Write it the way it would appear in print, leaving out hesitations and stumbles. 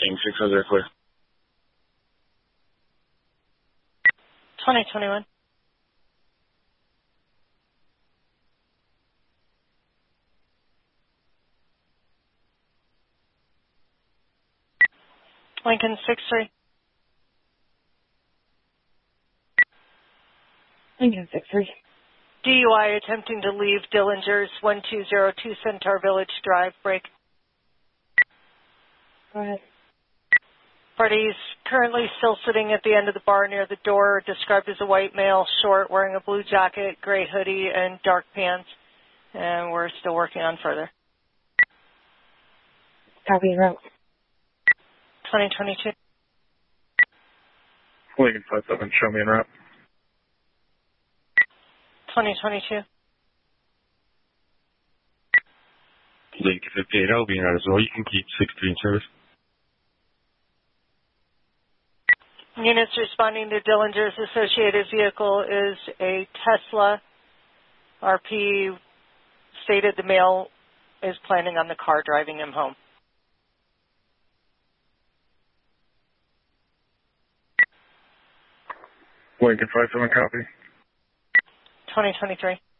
King 600 clear. 2021. Lincoln 63. Lincoln 63. DUI attempting to leave Dillinger's 1202 Centaur Village Drive. Break. Go ahead. Party's currently still sitting at the end of the bar near the door, described as a white male, short, wearing a blue jacket, gray hoodie, and dark pants. And we're still working on further. Copy, route. 2022. Lincoln 57, show me en route. 2022. Lincoln 58, I'll be in route as well. You can keep 63 in service. Units responding to Dillinger's associated vehicle is a Tesla. RP stated the male is planning on the car driving him home. Lincoln 57, copy. 2023.